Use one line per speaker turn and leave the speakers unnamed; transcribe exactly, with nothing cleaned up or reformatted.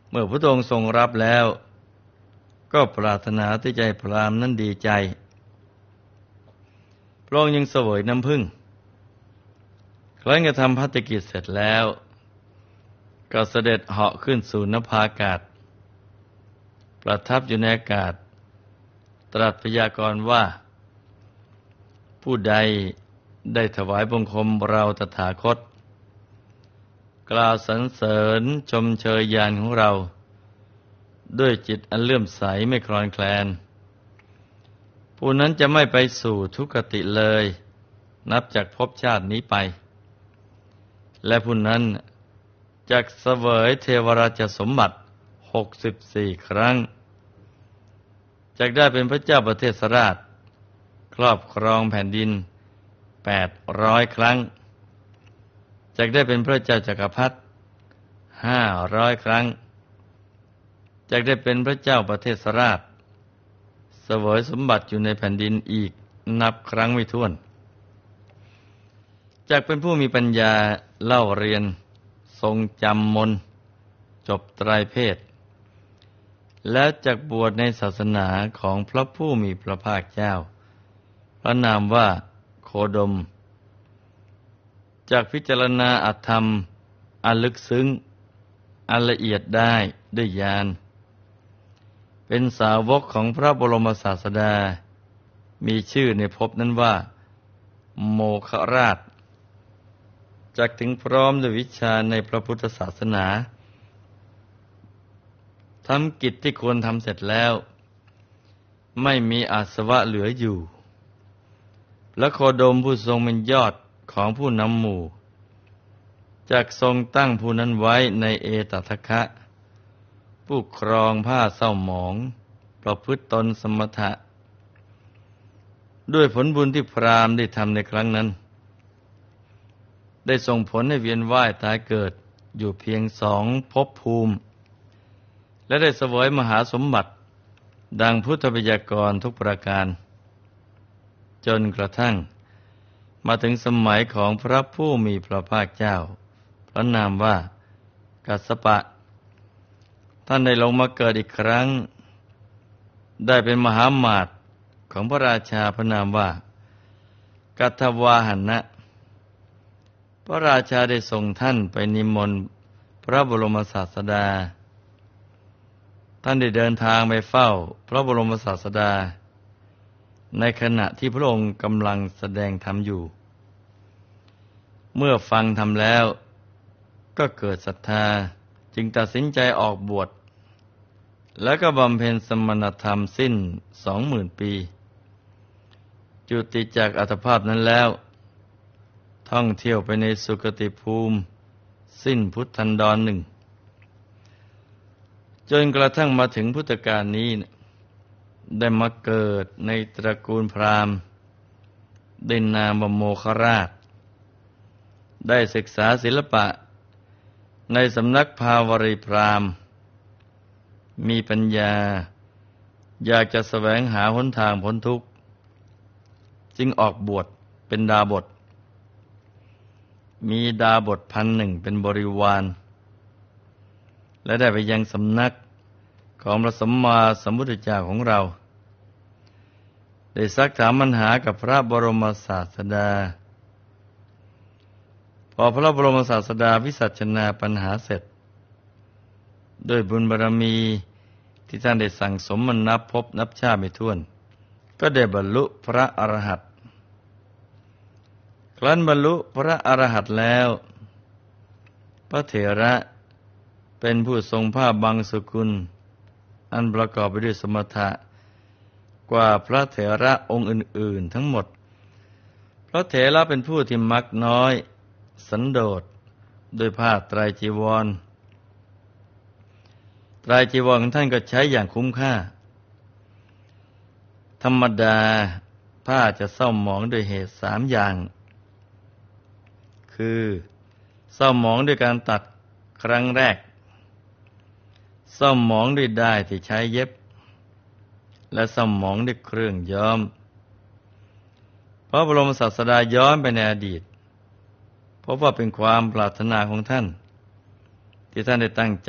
เมื่อพระองค์ทรงรับแล้วก็ปรารถนาที่จะให้พราหมณ์นั้นดีใจพระองค์ยังเสวยน้ำผึ้งครั้นกระทำภัตติกิจเสร็จแล้วก็เสด็จเหาะขึ้นสู่นภาอากาศประทับอยู่ในอากาศตรัสพยากรณ์ว่าผู้ใดได้ถวายบังคมเราตถาคตกล่าวสรรเสริญชมเชยญาณของเราด้วยจิตอันเลื่อมใสไม่คลอนแคลนผู้นั้นจะไม่ไปสู่ทุกขติเลยนับจากภพชาตินี้ไปและผู้นั้นจักเสวยเทวราชสมบัติหกสิบสี่ครั้งจักได้เป็นพระเจ้าประเทศราชครอบครองแผ่นดินแปดร้อยครั้งจักได้เป็นพระเจ้าจักรพรรดิห้าร้อยครั้งจักได้เป็นพระเจ้าประเทศราชเสวยสมบัติอยู่ในแผ่นดินอีกนับครั้งไม่ถ้วนจักเป็นผู้มีปัญญาเล่าเรียนทรงจำมนต์จบไตรเพศแล้วจักบวชในศาสนาของพระผู้มีพระภาคเจ้าพระนามว่าโคดมจักพิจารณาอัตธรรมอันลึกซึ้งอันละเอียดได้ด้วยญาณเป็นสาวกของพระบรมศาสดามีชื่อในภพนั้นว่าโมคราชจักถึงพร้อมด้วยวิชาในพระพุทธศาสนาทำกิจที่ควรทำเสร็จแล้วไม่มีอาสวะเหลืออยู่และโคดมผู้ทรงเป็นยอดของผู้นำหมู่จักทรงตั้งผู้นั้นไว้ในเอตทัคคะผู้ครองผ้าเศร้าหมองประพฤติตนสมถะด้วยผลบุญที่พราหมณ์ได้ทำในครั้งนั้นได้ส่งผลให้เวียนว่ายตายเกิดอยู่เพียงสองภพภูมิและได้เสวยมหาสมบัติดังพุทธบัญญัติกรทุกประการจนกระทั่งมาถึงสมัยของพระผู้มีพระภาคเจ้าพระนามว่ากัสสปะท่านได้ลงมาเกิดอีกครั้งได้เป็นมหามาตย์ของพระราชาพระนามว่ากัทวาหันะพระราชาได้ส่งท่านไปนิมนต์พระบรมศาสดาท่านได้เดินทางไปเฝ้าพระบรมศาสดาในขณะที่พระองค์กำลังแสดงธรรมอยู่เมื่อฟังธรรมแล้วก็เกิดศรัทธาจึงตัดสินใจออกบวชแล้วก็บำเพ็ญสมณธรรมสิ้นสองหมื่นปีจุติจากอัตภาพนั้นแล้วท่องเที่ยวไปในสุคติภูมิสิ้นพุทธันดรหนึ่งจนกระทั่งมาถึงพุทธกาลนี้ได้มาเกิดในตระกูลพราหมณ์ได้นามว่าโมคราชได้ศึกษาศิลปะในสำนักภาวรีพราหมณ์มีปัญญาอยากจะแสวงหาหนทางพ้นทุกข์จึงออกบวชเป็นดาบสมีดาบสพันหนึ่งเป็นบริวารและได้ไปยังสำนักของพระสัมมาสัมพุทธเจ้าของเราได้ซักถามปัญหากับพระบรมศาสดาพอพระบรมศาสดาวิสัชนาปัญหาเสร็จด้วยบุญบารมีที่ท่านได้สั่งสมมันนับพบนับชาติไม่ถ้วนก็ได้บรรลุพระอรหันต์ครั้นบรรลุพระอรหันต์แล้วพระเถระเป็นผู้ทรงผ้าบางสกุลอันประกอบไปด้วยสมถะกว่าพระเถระองค์อื่นๆทั้งหมดพระเถระเป็นผู้ที่มักน้อยสันโดษโดยผ้าไตรจีวรไตรจีวรของท่านก็ใช้อย่างคุ้มค่าธรรมดาผ้าจะเศร้าหมองด้วยเหตุสามอย่างคือเศร้าหมองด้วยการตัดครั้งแรกเศร้าหมองด้วยด้ายที่ใช้เย็บและเศร้าหมองด้วยเครื่องย้อมพระบรมศาสดาย้อนไปในอดีตเพราะว่าเป็นความปรารถนาของท่านที่ท่านได้ตั้งใจ